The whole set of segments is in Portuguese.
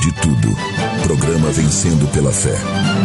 de tudo. Programa Vencendo pela Fé.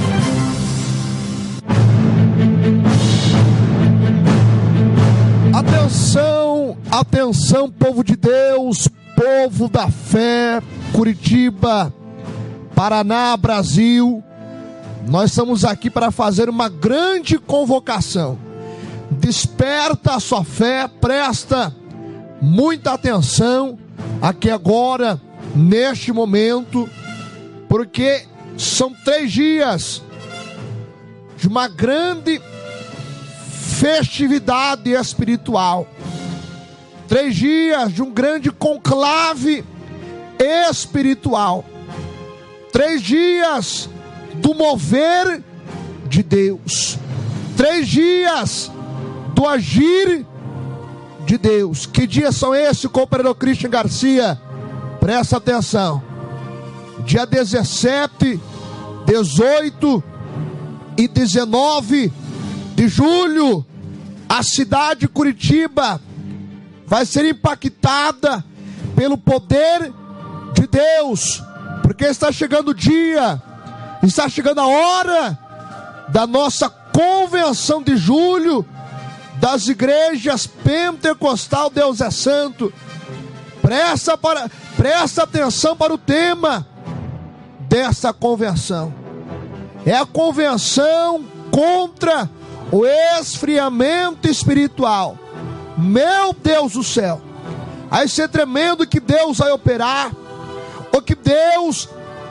Atenção, atenção, povo de Deus, povo da fé, Curitiba, Paraná, Brasil. Nós estamos aqui para fazer uma grande convocação. Desperta a sua fé, presta muita atenção aqui agora, neste momento, porque são 3 dias de uma grande festividade espiritual. 3 dias de um grande conclave espiritual. 3 dias do mover de Deus. 3 dias do agir de Deus. Que dias são esses, companheiro Christian Garcia? Presta atenção. Dia 17, 18 e 19 de julho, a cidade de Curitiba vai ser impactada pelo poder de Deus, porque está chegando o dia, está chegando a hora da nossa convenção de julho das igrejas pentecostal Deus é Santo. Presta atenção para o tema dessa convenção. É a convenção contra o esfriamento espiritual. Meu Deus do céu, vai ser tremendo que Deus vai operar, o que Deus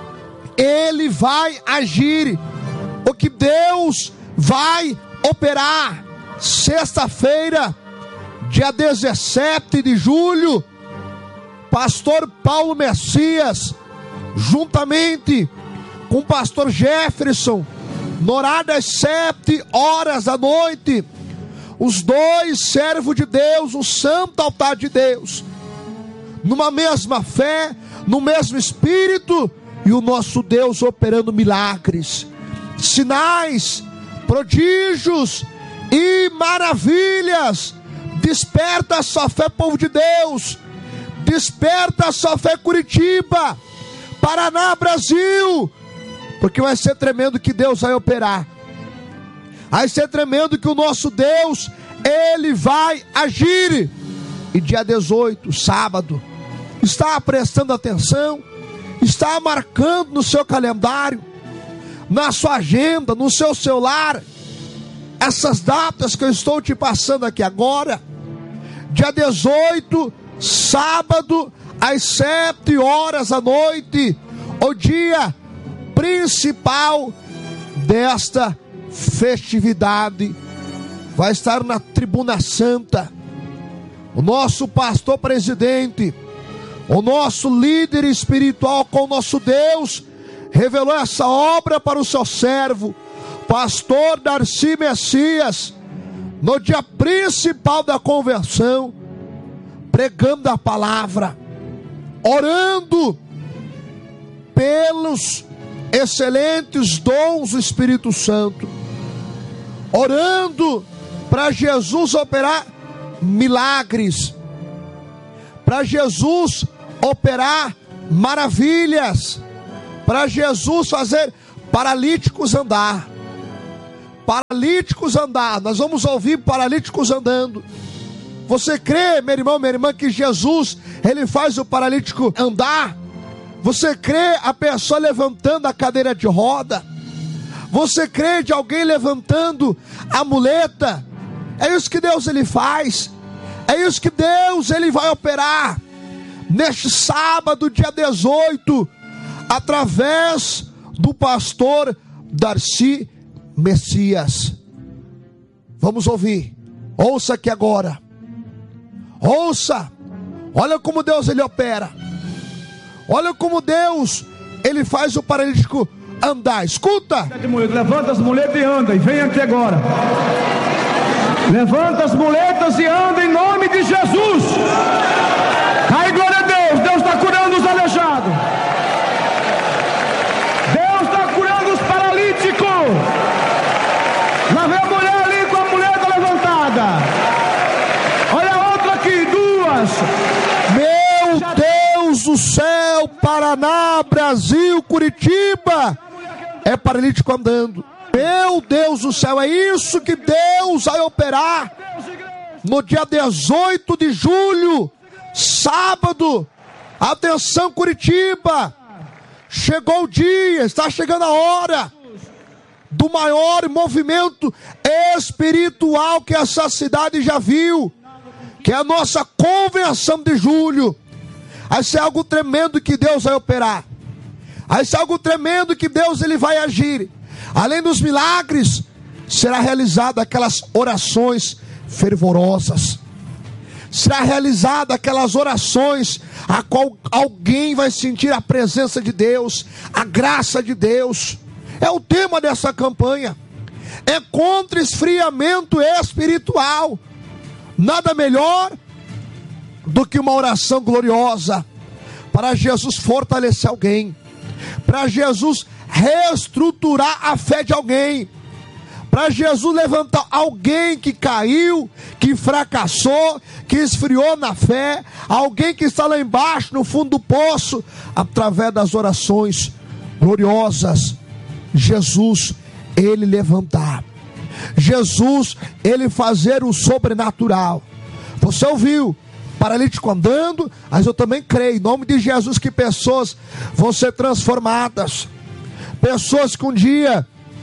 Ele vai agir, o que Deus vai operar. Sexta-feira, dia 17 de julho, pastor Paulo Messias, juntamente com o pastor Jefferson, no horário das 7 horas da noite, os 2 servos de Deus, o santo altar de Deus, numa mesma fé, no mesmo espírito, e o nosso Deus operando milagres, sinais, prodígios e maravilhas. Desperta a sua fé, povo de Deus. Desperta a sua fé, Curitiba, Paraná, Brasil, porque vai ser tremendo que Deus vai operar. Vai ser tremendo que o nosso Deus, Ele vai agir. E dia 18, sábado, está prestando atenção? Está marcando no seu calendário, na sua agenda, no seu celular, essas datas que eu estou te passando aqui agora? Dia 18, sábado, às 7 horas da noite, o dia principal desta festividade. Vai estar na Tribuna Santa o nosso pastor presidente, o nosso líder espiritual com o nosso Deus, revelou essa obra para o seu servo, pastor Darcy Messias, no dia principal da convenção, pregando a palavra, orando pelos excelentes dons do Espírito Santo, orando para Jesus operar milagres, para Jesus operar maravilhas, para Jesus fazer paralíticos andar. Paralíticos andar, nós vamos ouvir paralíticos andando. Você crê, meu irmão, minha irmã, que Jesus, Ele faz o paralítico andar? Você crê a pessoa levantando a cadeira de roda? Você crê de alguém levantando a muleta? É isso que Deus Ele faz. É isso que Deus Ele vai operar neste sábado, dia 18, através do pastor Darcy Messias. Vamos ouvir. Ouça aqui agora. Ouça. Olha como Deus Ele opera. Olha como Deus Ele faz o paralítico andar. Escuta. Levanta as muletas e anda. E vem aqui agora. Levanta as muletas e anda em nome de Jesus. Ai, glória a Deus. Deus está curando os aleijados. Deus está curando os paralíticos. Lá vem a mulher ali com a muleta levantada. Olha a outra aqui, 2. Meu Deus do céu, para Paraná, Brasil, Curitiba, é paralítico andando. Meu Deus do céu, é isso que Deus vai operar no dia 18 de julho, sábado. Atenção, Curitiba, chegou o dia, está chegando a hora do maior movimento espiritual que essa cidade já viu, que é a nossa convenção de julho. Vai ser algo tremendo que Deus vai operar. Vai ser algo tremendo que Deus ele vai agir. Além dos milagres, será realizado aquelas orações fervorosas. Será realizada aquelas orações a qual alguém vai sentir a presença de Deus, a graça de Deus. É o tema dessa campanha. É contra esfriamento espiritual. Nada melhor do que uma oração gloriosa para Jesus fortalecer alguém, para Jesus reestruturar a fé de alguém, para Jesus levantar alguém que caiu, que fracassou, que esfriou na fé, alguém que está lá embaixo no fundo do poço, através das orações gloriosas. Jesus, ele levantar, Jesus, ele fazer o sobrenatural. Você ouviu? Paralítico andando, mas eu também creio, em nome de Jesus, que pessoas vão ser transformadas. Pessoas que um dia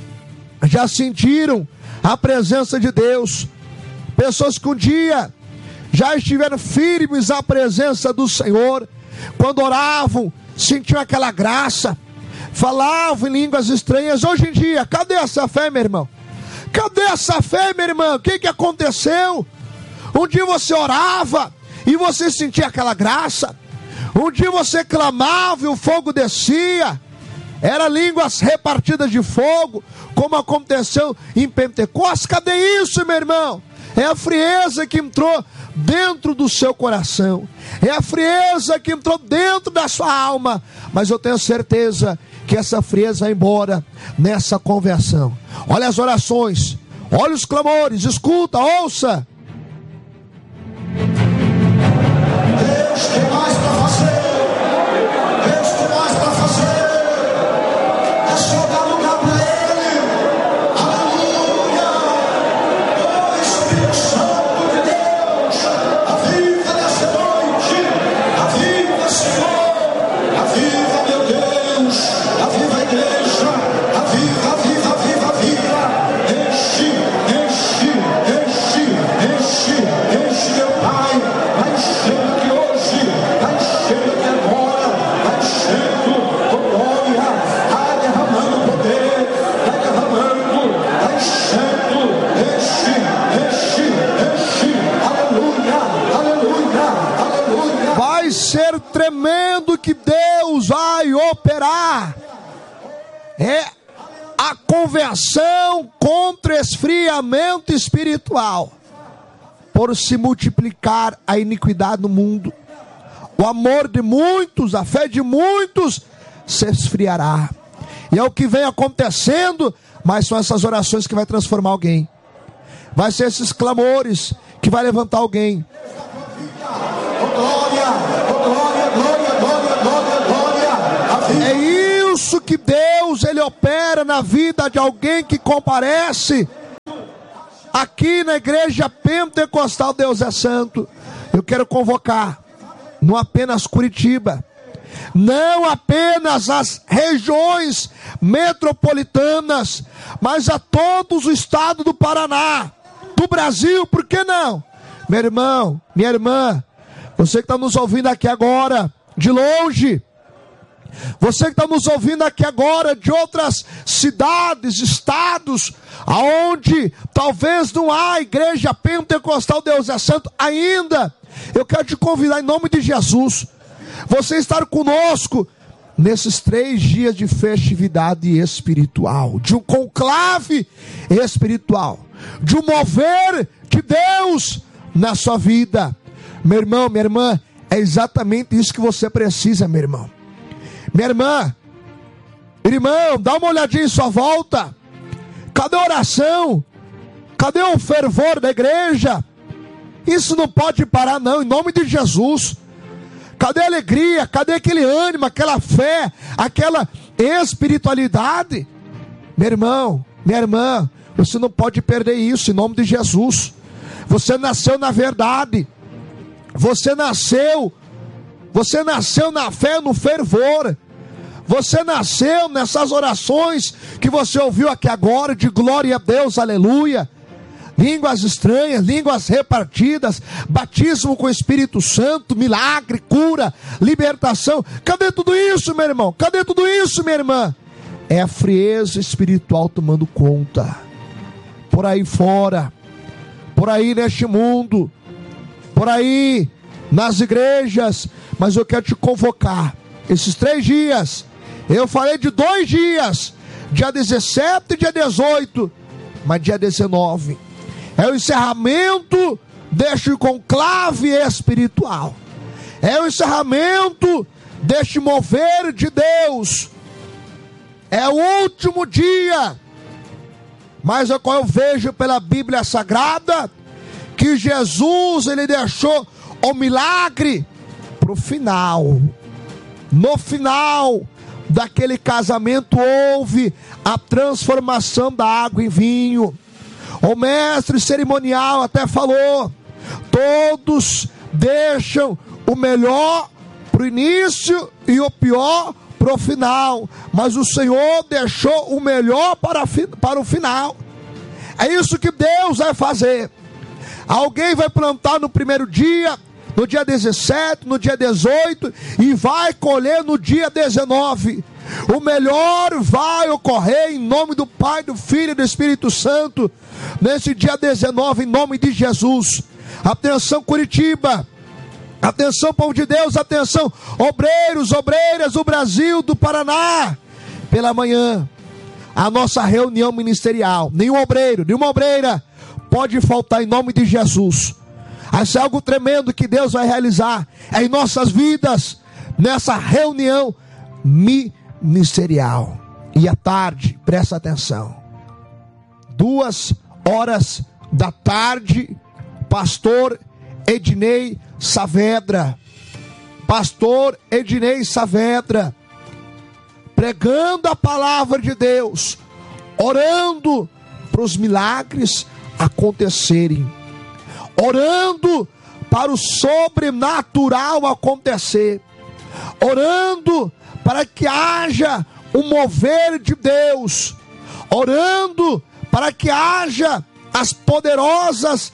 já sentiram a presença de Deus. Pessoas que um dia já estiveram firmes à presença do Senhor. Quando oravam, sentiam aquela graça. Falavam em línguas estranhas. Hoje em dia, cadê essa fé, meu irmão? Cadê essa fé, meu irmão? O que aconteceu? Um dia você orava e você sentia aquela graça. Um dia você clamava e o fogo descia. Era línguas repartidas de fogo, como aconteceu em Pentecostes. Cadê isso, meu irmão? É a frieza que entrou dentro do seu coração. É a frieza que entrou dentro da sua alma. Mas eu tenho certeza que essa frieza vai embora nessa conversão. Olha as orações, olha os clamores, escuta, ouça. Deus tem mais para fazer. Deus tem mais para fazer. É só dar lugar para Ele. Aleluia. Oh, Espírito Santo de Deus, aviva nessa noite. Aviva, Senhor. Aviva, meu Deus. Aviva a igreja. Aviva, aviva, aviva, aviva. Enche, enche, enche, enche, enche, meu Pai. Vai enchendo aqui hoje. Vai enchendo aqui agora. Vai enchendo com glória. Vai derramando poder. Vai derramando. Vai enchendo. Enche, enche, enche. Aleluia, aleluia, aleluia. Vai ser tremendo que Deus vai operar. É a conversão contra esfriamento espiritual. Por se multiplicar a iniquidade no mundo, o amor de muitos, a fé de muitos se esfriará. E é o que vem acontecendo, mas são essas orações que vai transformar alguém. Vai ser esses clamores que vai levantar alguém. Oh, glória, oh, glória, glória, glória, glória, glória. É isso que Deus ele opera na vida de alguém que comparece aqui na igreja pentecostal Deus é Santo. Eu quero convocar, não apenas Curitiba, não apenas as regiões metropolitanas, mas a todos o estado do Paraná, do Brasil, por que não? Meu irmão, minha irmã, você que está nos ouvindo aqui agora, de longe, você que está nos ouvindo aqui agora de outras cidades, estados, aonde talvez não há igreja pentecostal Deus é Santo ainda, eu quero te convidar em nome de Jesus, você estar conosco nesses 3 dias de festividade espiritual, de um conclave espiritual, de um mover de Deus na sua vida. Meu irmão, minha irmã, é exatamente isso que você precisa, meu irmão. Minha irmã, irmão, dá uma olhadinha em sua volta. Cadê a oração? Cadê o fervor da igreja? Isso não pode parar não, em nome de Jesus. Cadê a alegria? Cadê aquele ânimo, aquela fé, aquela espiritualidade? Meu irmão, minha irmã, você não pode perder isso em nome de Jesus. Você nasceu na verdade. Você nasceu na fé, no fervor. Você nasceu nessas orações que você ouviu aqui agora, de glória a Deus, aleluia. Línguas estranhas, línguas repartidas, batismo com o Espírito Santo, milagre, cura, libertação. Cadê tudo isso, meu irmão? Cadê tudo isso, minha irmã? É a frieza espiritual tomando conta. Por aí fora, por aí neste mundo, por aí nas igrejas. Mas eu quero te convocar, esses 3 dias. Eu falei de 2 dias, dia 17 e dia 18, mas dia 19 é o encerramento deste conclave espiritual, é o encerramento deste mover de Deus, é o último dia. Mas eu vejo pela Bíblia Sagrada que Jesus, ele deixou o milagre para o final. No final daquele casamento houve a transformação da água em vinho. O mestre cerimonial até falou: todos deixam o melhor para o início e o pior para o final, mas o Senhor deixou o melhor para o final. É isso que Deus vai fazer. Alguém vai plantar no primeiro dia, no dia 17, no dia 18, e vai colher no dia 19. O melhor vai ocorrer em nome do Pai, do Filho e do Espírito Santo, nesse dia 19, em nome de Jesus. Atenção, Curitiba, atenção, povo de Deus, atenção, obreiros, obreiras do Brasil, do Paraná. Pela manhã, a nossa reunião ministerial. Nenhum obreiro, nenhuma obreira pode faltar em nome de Jesus. Isso é algo tremendo que Deus vai realizar em nossas vidas, nessa reunião ministerial. E à tarde, presta atenção, 14h, pastor Ednei Saavedra, pregando a palavra de Deus, orando para os milagres acontecerem, orando para o sobrenatural acontecer, orando para que haja um mover de Deus, orando para que haja as poderosas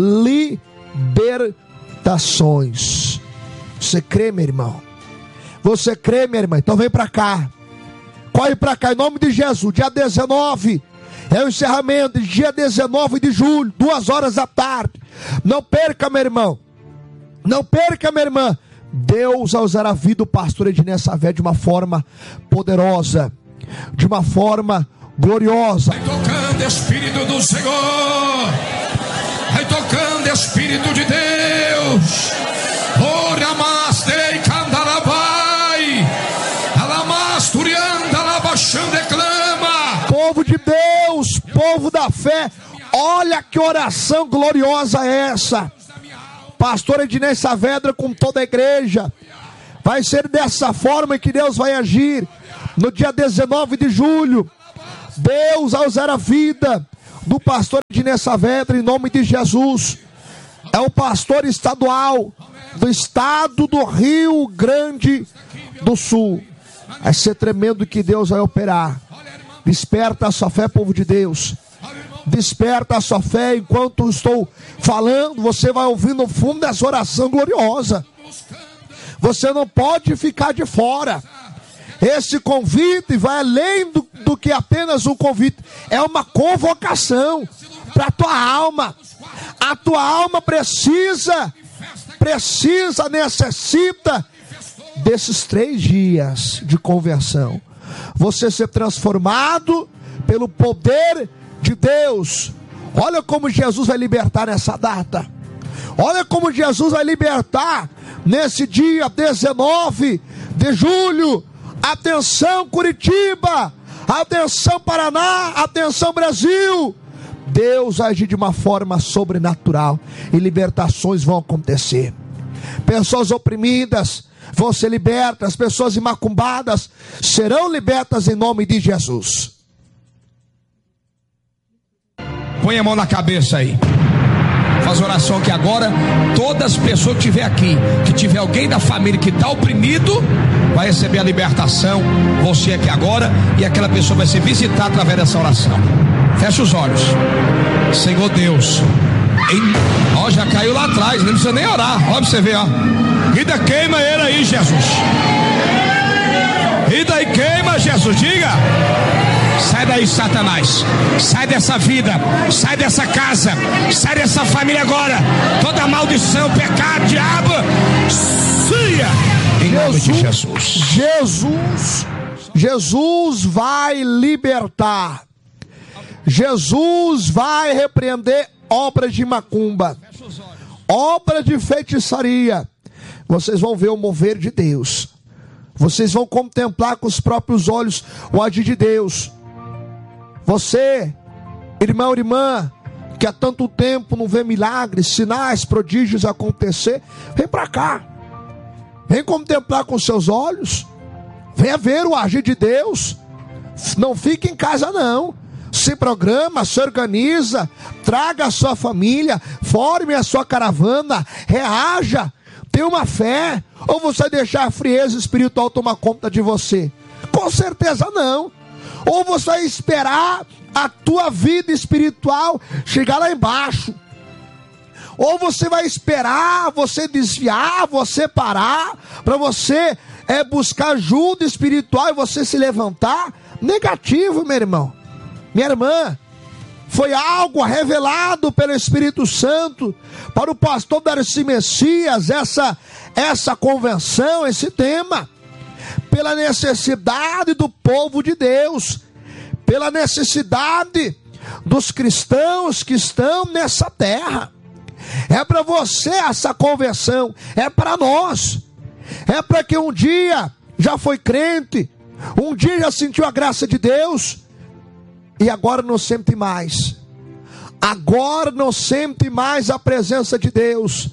libertações. Você crê, meu irmão? Você crê, minha irmã? Então vem para cá, corre para cá em nome de Jesus. Dia 19 é o encerramento, dia 19 de julho, 14h. Não perca, meu irmão, não perca, minha irmã. Deus vai usar a vida do pastor Ednei Saavedra de uma forma poderosa, de uma forma gloriosa. Vai tocando Espírito do Senhor, vai tocando Espírito de Deus. Ora masterei candarabai, alamasturianda labaxando declama. Povo de Deus, povo da fé, olha que oração gloriosa é essa. Pastor Ednei Saavedra com toda a igreja. Vai ser dessa forma que Deus vai agir no dia 19 de julho. Deus vai usar a vida do pastor Ednei Saavedra em nome de Jesus. É o pastor estadual do estado do Rio Grande do Sul. Vai ser tremendo que Deus vai operar. Desperta a sua fé, povo de Deus. Desperta a sua fé. Enquanto estou falando, você vai ouvir no fundo dessa oração gloriosa. Você não pode ficar de fora. Esse convite vai além do que apenas um convite. É uma convocação para a tua alma. A tua alma necessita desses 3 dias de conversão. Você ser transformado pelo poder de Deus. Olha como Jesus vai libertar nessa data. Olha como Jesus vai libertar nesse dia 19 de julho. Atenção, Curitiba, atenção, Paraná, atenção, Brasil. Deus vai agir de uma forma sobrenatural e libertações vão acontecer. pessoas oprimidas vão ser libertas, pessoas macumbadas serão libertas em nome de Jesus. Põe a mão na cabeça aí. Faz oração que agora todas as pessoas que tiver aqui, que tiver alguém da família que está oprimido, vai receber a libertação. Você aqui agora, e aquela pessoa vai ser visitada através dessa oração. Fecha os olhos. Senhor Deus, ó, já caiu lá atrás, não precisa nem orar. Ó, pra você ver, ó. E daí queima ele aí, Jesus. E daí queima, Jesus. Diga: sai daí, Satanás. Sai dessa vida, sai dessa casa, sai dessa família agora. Toda maldição, pecado, diabo, saia em nome de Jesus. Jesus vai libertar. Jesus vai repreender obras de macumba, obra de feitiçaria. Vocês vão ver o mover de Deus. Vocês vão contemplar com os próprios olhos o agir de Deus. Você, irmão, irmã, que há tanto tempo não vê milagres, sinais, prodígios acontecer, vem para cá. Vem contemplar com seus olhos. Venha ver o agir de Deus. Não fique em casa não. Se programa, se organiza, traga a sua família, forme a sua caravana, reaja, tenha uma fé. Ou você vai deixar a frieza espiritual tomar conta de você? Com certeza não. Ou você vai esperar a tua vida espiritual chegar lá embaixo. Ou você vai esperar você desviar, você parar, para você buscar ajuda espiritual e você se levantar. Negativo, meu irmão, minha irmã. Foi algo revelado pelo Espírito Santo para o pastor Darcy Messias, essa convenção, esse tema, pela necessidade do povo de Deus, pela necessidade dos cristãos que estão nessa terra. É para você essa conversão, é para nós, é para quem um dia já foi crente, um dia já sentiu a graça de Deus, e agora não sente mais. Agora não sente mais a presença de Deus.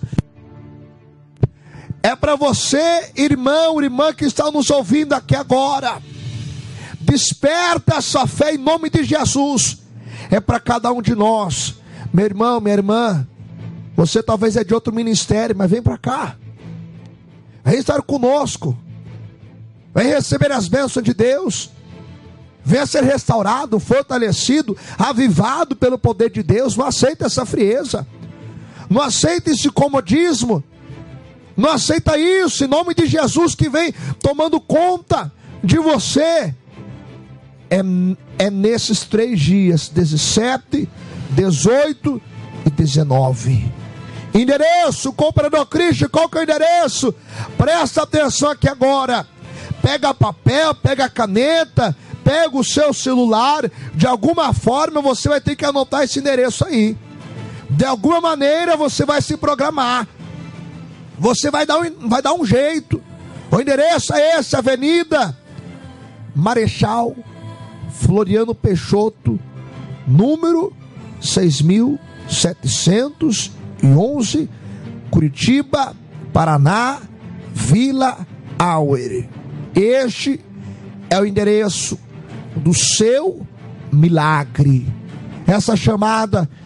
É para você, irmão, irmã que está nos ouvindo aqui agora. Desperta a sua fé em nome de Jesus. É para cada um de nós. Meu irmão, minha irmã, você talvez é de outro ministério, mas vem para cá. Vem estar conosco. Vem receber as bênçãos de Deus. Venha ser restaurado, fortalecido, avivado pelo poder de Deus. Não aceita essa frieza. Não aceita esse comodismo. Não aceita isso, em nome de Jesus, que vem tomando conta de você. É nesses 3 dias, 17, 18 e 19. Endereço, comprador Cristo, qual que é o endereço? Presta atenção aqui agora. Pega papel, pega caneta, pega o seu celular. De alguma forma você vai ter que anotar esse endereço aí. De alguma maneira você vai se programar. Você vai dar um jeito. O endereço é esse: Avenida Marechal Floriano Peixoto, número 6.711, Curitiba, Paraná, Vila Auer. Este é o endereço do seu milagre. Essa chamada